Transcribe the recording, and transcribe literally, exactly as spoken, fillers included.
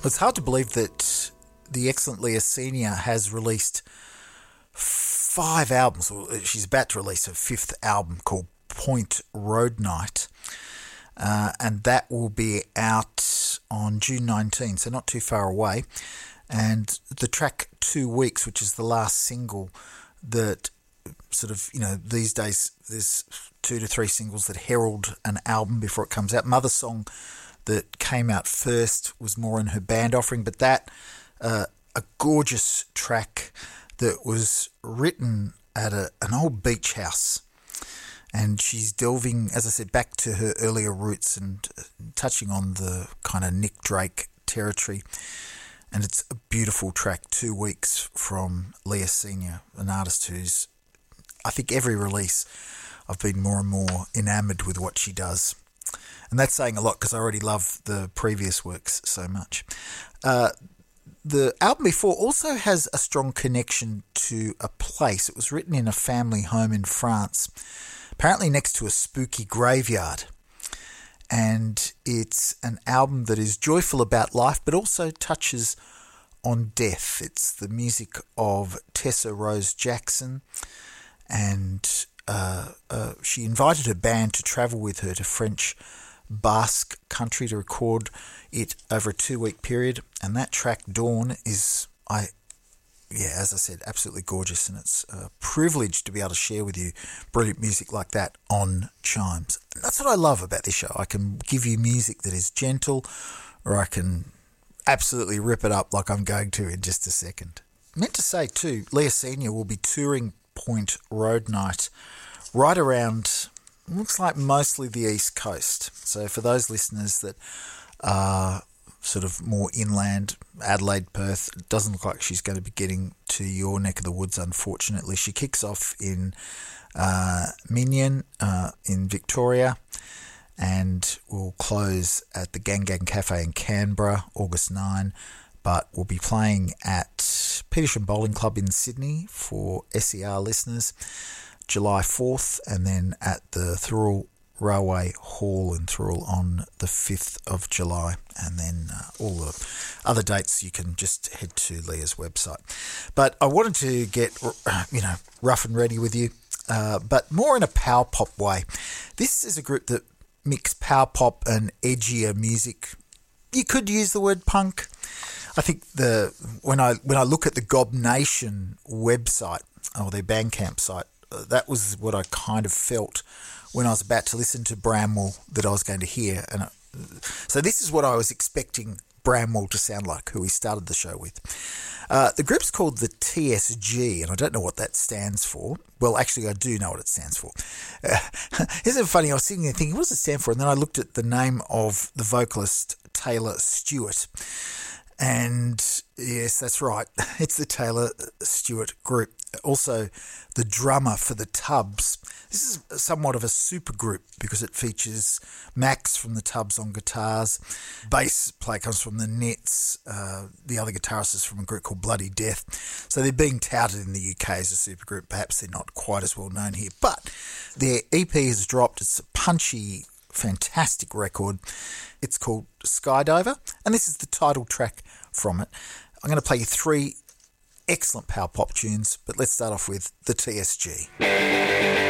It's hard to believe that the excellent Leah Senior has released five albums. She's about to release her fifth album called Point Road Night, uh, and that will be out on June nineteenth, so not too far away. And the track Two Weeks, which is the last single that sort of, you know, these days there's two to three singles that herald an album before it comes out. Mother Song, that came out first, was more in her band offering, but that, uh, a gorgeous track that was written at a, an old beach house. And she's delving, as I said, back to her earlier roots and touching on the kind of Nick Drake territory. And it's a beautiful track, Two Weeks, from Leah Senior, an artist who's, I think every release I've been more and more enamoured with what she does. And that's saying a lot because I already love the previous works so much. Uh, the album before also has a strong connection to a place. It was written in a family home in France, apparently next to a spooky graveyard. And it's an album that is joyful about life, but also touches on death. It's the music of Tessa Rose Jackson, and uh, uh, she invited her band to travel with her to French Basque country to record it over a two-week period. And that track, Dawn, is, I, yeah, as I said, absolutely gorgeous, and it's a privilege to be able to share with you brilliant music like that on Chimes. And that's what I love about this show. I can give you music that is gentle, or I can absolutely rip it up like I'm going to in just a second. I meant to say too, Leah Senior will be touring Point Road Night right around, looks like mostly the East Coast. So for those listeners that are sort of more inland, Adelaide, Perth, it doesn't look like she's going to be getting to your neck of the woods, unfortunately. She kicks off in uh, Minion uh, in Victoria, and will close at the Gang Gang Cafe in Canberra, August ninth, but we'll be playing at Petersham Bowling Club in Sydney for S E R listeners, July fourth, and then at the Thurl Railway Hall in Thurl on the fifth of July, and then uh, all the other dates you can just head to Leah's website. But I wanted to get, you know, rough and ready with you, uh, but more in a power pop way. This is a group that mix power pop and edgier music. You could use the word punk. I think the when I when I look at the Gob Nation website, or their Bandcamp site, uh, that was what I kind of felt when I was about to listen to Bramwell that I was going to hear. And uh, so this is what I was expecting Bramwell to sound like, who we started the show with. Uh, the group's called the T S G, and I don't know what that stands for. Well, actually, I do know what it stands for. Uh, isn't it funny? I was sitting there thinking, what does it stand for? And then I looked at the name of the vocalist, Taylor Stewart. And yes, that's right. It's the Taylor Stewart group. Also, the drummer for the Tubs. This is somewhat of a super group because it features Max from the Tubs on guitars. Bass play comes from the Nets. Uh, the other guitarist is from a group called Bloody Death. So they're being touted in the U K as a super group. Perhaps they're not quite as well known here. But their E P has dropped. It's a punchy, fantastic record. It's called Skydiver, and this is the title track from it. I'm going to play you three excellent power pop tunes, but let's start off with the T S G.